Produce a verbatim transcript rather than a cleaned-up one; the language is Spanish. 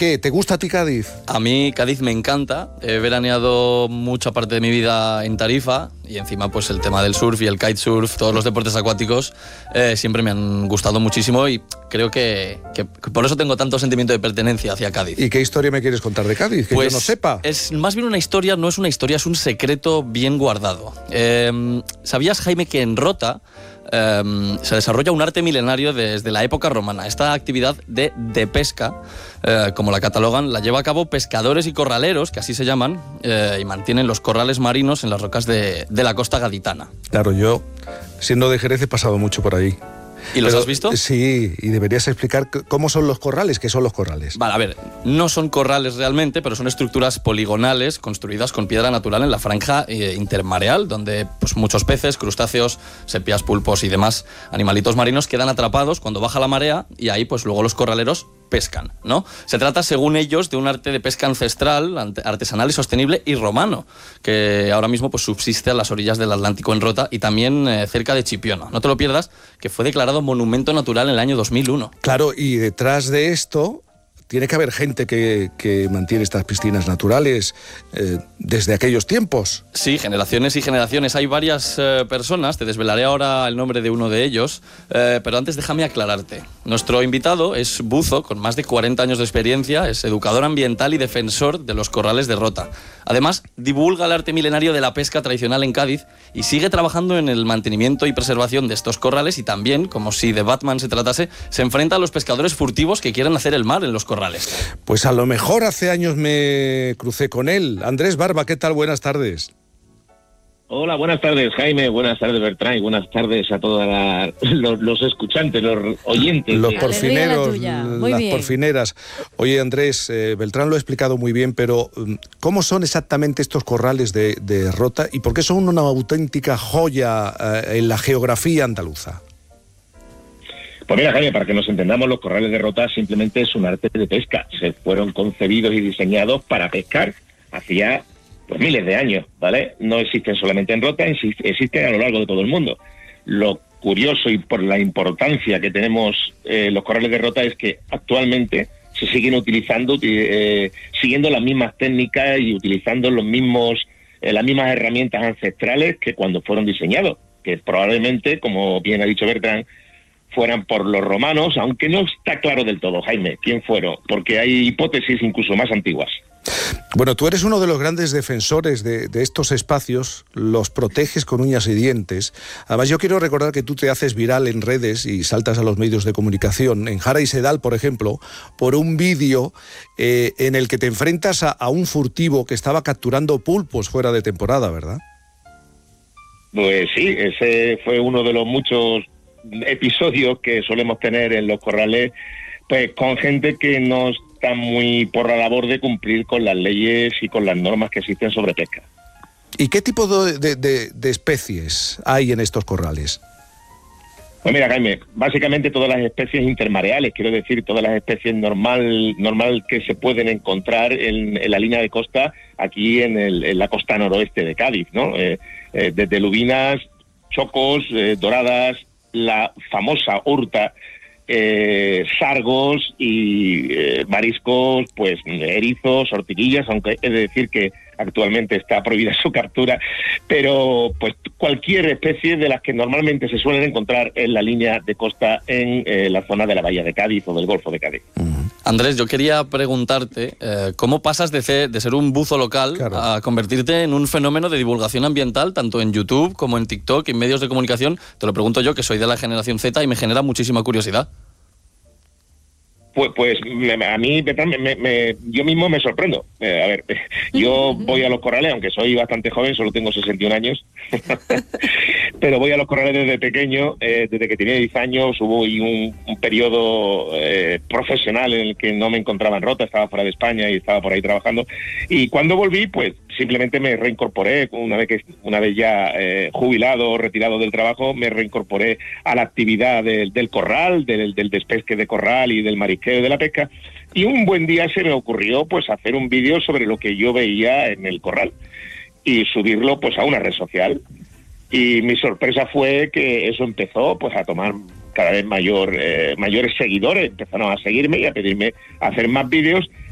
qué? ¿Te gusta a ti Cádiz? A mí Cádiz me encanta. He veraneado mucha parte de mi vida en Tarifa y encima pues el tema del surf y el kitesurf, todos los deportes acuáticos eh, siempre me han gustado muchísimo y creo que, que por eso tengo tanto sentimiento de pertenencia hacia Cádiz. ¿Y qué historia me quieres contar de Cádiz? Que pues yo no sepa. Es más bien una historia, no es una historia, es un secreto bien guardado. Eh, ¿Sabías, Jaime, que en Rota Um, se desarrolla un arte milenario desde la época romana? Esta actividad de, de pesca, uh, como la catalogan, la lleva a cabo pescadores y corraleros, que así se llaman, uh, y mantienen los corrales marinos en las rocas de, de la costa gaditana. Claro, yo, siendo de Jerez, he pasado mucho por ahí. ¿Y los Pero, has visto? Sí, y deberías explicar cómo son los corrales, qué son los corrales. Vale, a ver, no son corrales realmente, pero son estructuras poligonales construidas con piedra natural en la franja eh, intermareal, donde pues, muchos peces, crustáceos, sepias, pulpos y demás animalitos marinos quedan atrapados cuando baja la marea y ahí pues luego los corraleros pescan, ¿no? Se trata, según ellos, de un arte de pesca ancestral, artesanal y sostenible y romano, que ahora mismo pues, subsiste a las orillas del Atlántico en Rota y también eh, cerca de Chipiona. No te lo pierdas, que fue declarado monumento natural en el año dos mil uno. Claro, y detrás de esto tiene que haber gente que, que mantiene estas piscinas naturales eh, desde aquellos tiempos. Sí, generaciones y generaciones. Hay varias eh, personas, te desvelaré ahora el nombre de uno de ellos, eh, pero antes déjame aclararte. Nuestro invitado es buzo con más de cuarenta años de experiencia, es educador ambiental y defensor de los corrales de Rota. Además, divulga el arte milenario de la pesca tradicional en Cádiz y sigue trabajando en el mantenimiento y preservación de estos corrales y también, como si de Batman se tratase, se enfrenta a los pescadores furtivos que quieren hacer el mar en los corrales. Pues a lo mejor hace años me crucé con él. Andrés Barba, ¿qué tal? Buenas tardes. Hola, buenas tardes, Jaime, buenas tardes, Bertrán, y buenas tardes a todos los, los escuchantes, los oyentes. Los porfineros, las bien. porfineras. Oye, Andrés, eh, Beltrán lo ha explicado muy bien, pero ¿cómo son exactamente estos corrales de, de Rota y por qué son una auténtica joya eh, en la geografía andaluza? Pues mira, Jaime, para que nos entendamos, los corrales de Rota simplemente es un arte de pesca. Se fueron concebidos y diseñados para pescar hacía pues, miles de años, ¿vale? No existen solamente en Rota, existen a lo largo de todo el mundo. Lo curioso y por la importancia que tenemos eh, los corrales de Rota es que actualmente se siguen utilizando, eh, siguiendo las mismas técnicas y utilizando los mismos, eh, las mismas herramientas ancestrales que cuando fueron diseñados, que probablemente, como bien ha dicho Bertrán, fueran por los romanos, aunque no está claro del todo, Jaime, quién fueron, porque hay hipótesis incluso más antiguas. Bueno, tú eres uno de los grandes defensores de, de estos espacios, los proteges con uñas y dientes. Además, yo quiero recordar que tú te haces viral en redes y saltas a los medios de comunicación, en Jara y Sedal, por ejemplo, por un vídeo eh, en el que te enfrentas a, a un furtivo que estaba capturando pulpos fuera de temporada, ¿verdad? Pues sí, ese fue uno de los muchos episodios que solemos tener en los corrales, pues con gente que no está muy por la labor de cumplir con las leyes y con las normas que existen sobre pesca. ¿Y qué tipo de, de, de, de especies hay en estos corrales? Pues mira, Jaime, básicamente todas las especies intermareales, quiero decir, todas las especies normal normal que se pueden encontrar en, en la línea de costa, aquí en, el, en la costa noroeste de Cádiz, ¿no? Eh, eh, desde lubinas, chocos, eh, doradas, la famosa urta, eh, sargos y eh, mariscos, pues erizos, ortiguillas, aunque he de decir que actualmente está prohibida su captura, pero pues cualquier especie de las que normalmente se suelen encontrar en la línea de costa en eh, la zona de la Bahía de Cádiz o del Golfo de Cádiz. Andrés, yo quería preguntarte, eh, ¿cómo pasas de ser, de ser un buzo local claro. a convertirte en un fenómeno de divulgación ambiental, tanto en YouTube como en TikTok, en medios de comunicación? Te lo pregunto yo, que soy de la generación Z y me genera muchísima curiosidad. Pues, pues me, a mí me, me, me, yo mismo me sorprendo. Eh, a ver, yo voy a los corrales, aunque soy bastante joven, solo tengo sesenta y un años, pero voy a los corrales desde pequeño, eh, desde que tenía diez años. Hubo un, un periodo eh, profesional en el que no me encontraba en Rota, estaba fuera de España y estaba por ahí trabajando. Y cuando volví, pues simplemente me reincorporé, una vez que una vez ya eh, jubilado, retirado del trabajo, me reincorporé a la actividad del, del corral, del, del despesque de corral y del marisqueo de la pesca, y un buen día se me ocurrió pues hacer un vídeo sobre lo que yo veía en el corral y subirlo pues a una red social, y mi sorpresa fue que eso empezó pues a tomar cada vez mayor eh, mayores seguidores, empezaron a seguirme y a pedirme hacer más vídeos.